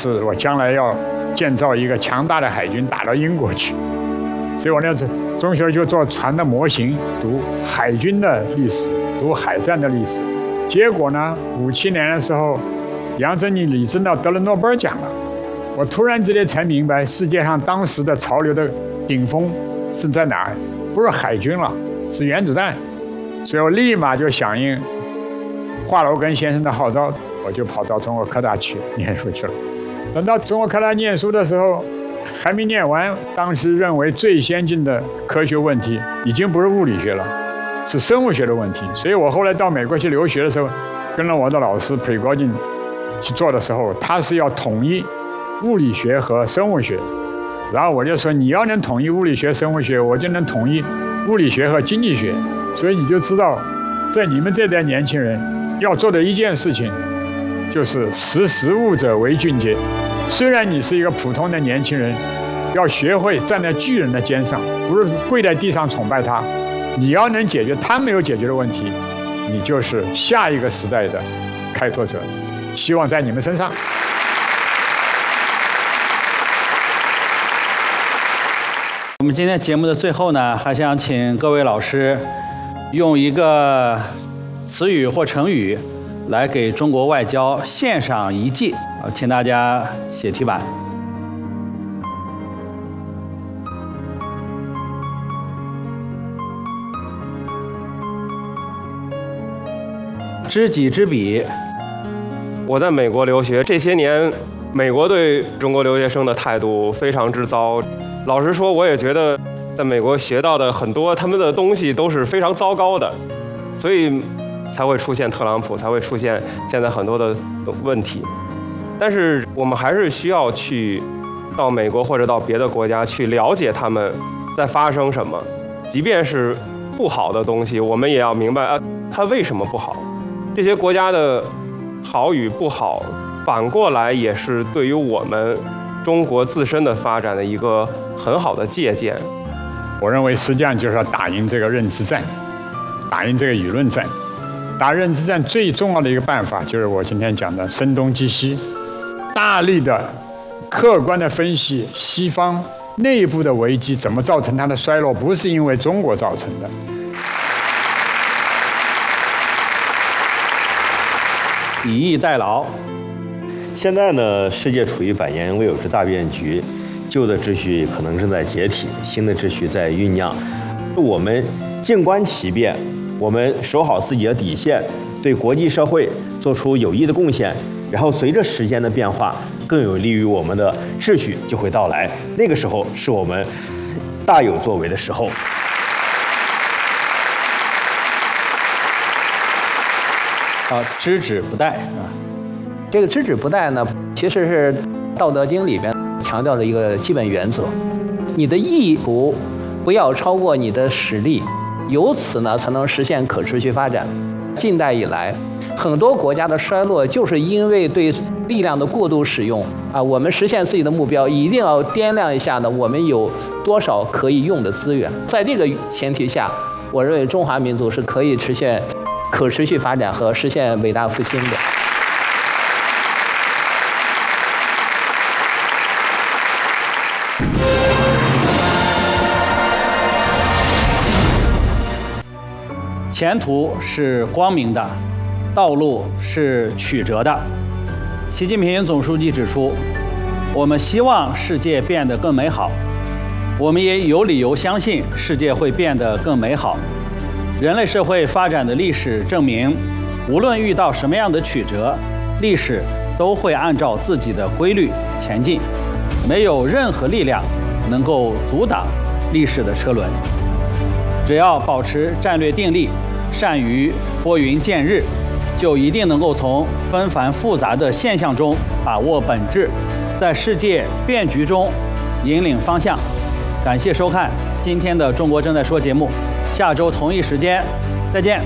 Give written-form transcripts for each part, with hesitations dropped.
是我将来要建造一个强大的海军打到英国去。所以我那次中学就做船的模型，读海军的历史，读海战的历史。结果呢，57年的时候，杨振宁、李政道得了诺贝尔奖了。我突然之间才明白，世界上当时的潮流的顶峰是在哪儿？不是海军了，是原子弹。所以我立马就响应华罗庚先生的号召，我就跑到中国科大去念书去了。等到中国科大念书的时候，还没念完，当时认为最先进的科学问题已经不是物理学了，是生物学的问题。所以我后来到美国去留学的时候，跟了我的老师Prigogine去做的时候，他是要统一物理学和生物学。然后我就说，你要能统一物理学、生物学，我就能统一物理学和经济学。所以你就知道，在你们这代年轻人要做的一件事情，就是识时务者为俊杰。虽然你是一个普通的年轻人，要学会站在巨人的肩上，不是跪在地上崇拜他。你要能解决他没有解决的问题，你就是下一个时代的开拓者。希望在你们身上。 我们今天节目的最后呢，还想请各位老师用一个词语或成语来给中国外交献上一计。请大家写题板。知己知彼。 我在美国留学这些年，美国对中国留学生的态度非常之糟。老实说，我也觉得在美国学到的很多他们的东西都是非常糟糕的，所以才会出现特朗普，才会出现现在很多的问题。但是我们还是需要去到美国或者到别的国家去了解他们在发生什么，即便是不好的东西，我们也要明白它为什么不好。这些国家的好与不好，反过来也是对于我们中国自身的发展的一个很好的借鉴。 我认为实际上就是要打赢这个认知战，打赢这个舆论战。打认知战最重要的一个办法，就是我今天讲的声东击西，大力的、客观的分析西方内部的危机怎么造成它的衰落，不是因为中国造成的。 以逸待劳。 现在呢，世界处于百年未有之大变局，旧的秩序可能正在解体，新的秩序在酝酿。我们静观其变，我们守好自己的底线，对国际社会做出有益的贡献，然后随着时间的变化，更有利于我们的秩序就会到来。那个时候是我们大有作为的时候。 知止不殆啊。 这个知止不殆呢，其实是《道德经》里边强调的一个基本原则。你的意图不要超过你的实力，由此呢才能实现可持续发展。近代以来，很多国家的衰落就是因为对力量的过度使用啊。我们实现自己的目标，一定要掂量一下呢，我们有多少可以用的资源。在这个前提下，我认为中华民族是可以实现可持续发展和实现伟大复兴的。 前途是光明的，道路是曲折的。习近平总书记指出，我们希望世界变得更美好，我们也有理由相信世界会变得更美好。人类社会发展的历史证明，无论遇到什么样的曲折，历史都会按照自己的规律前进，没有任何力量能够阻挡历史的车轮。只要保持战略定力，善于拨云见日，就一定能够从纷繁复杂的现象中把握本质，在世界变局中引领方向。感谢收看今天的《中国正在说》节目，下周同一时间再见。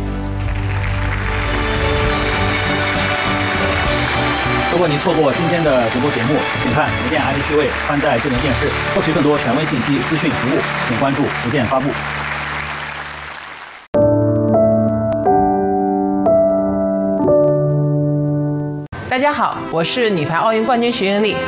如果您错过今天的直播节目，请看福建 IPTV 宽带智能电视。获取更多权威信息、资讯、服务，请关注福建发布。 大家好，我是女排奥运冠军徐英丽。